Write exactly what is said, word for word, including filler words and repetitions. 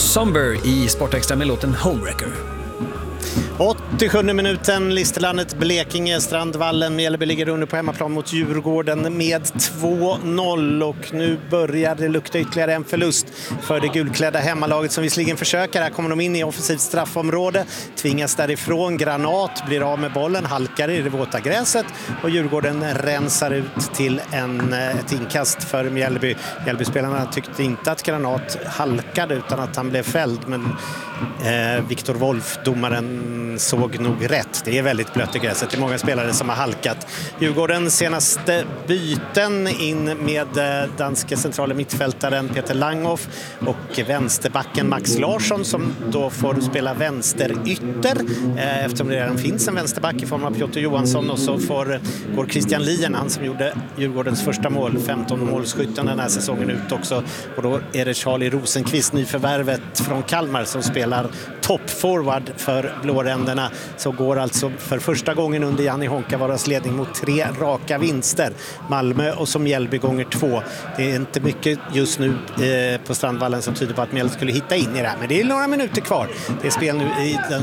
Somber i Sportextra med låten Homewrecker. åttiosjunde minuten, Listerlandet, Blekinge, Strandvallen. Mjällby ligger under på hemmaplan mot Djurgården med två noll och nu börjar det lukta ytterligare en förlust för det gulklädda hemmalaget som visserligen försöker. Här kommer de in i offensivt straffområde, tvingas därifrån, Granat blir av med bollen, halkar i det våta gräset och Djurgården rensar ut till en, ett inkast för Mjällby. Mjällby-spelarna tyckte inte att Granat halkade utan att han blev fälld, men eh, Viktor Wolf, domaren, såg nog rätt. Det är väldigt blött i gräset. Det är många spelare som har halkat. Djurgårdens senaste byten in med danska centrala mittfältaren Peter Langhoff och vänsterbacken Max Larsson som då får spela vänsterytter eh, eftersom det redan finns en vänsterback i form av Piotr Johansson, och så får, går Christian Lien, han som gjorde Djurgårdens första mål, femton målskytten den här säsongen, ut också, och då är det Charlie Rosenqvist, nyförvärvet från Kalmar, som spelar toppforward för blåränderna. Så går alltså för första gången under Janni Honkavaras ledning mot tre raka vinster. Malmö och som Mjällby gånger två. Det är inte mycket just nu eh, på Strandvallen som tyder på att Mjällby skulle hitta in i det här, men det är några minuter kvar. Det är spel nu i den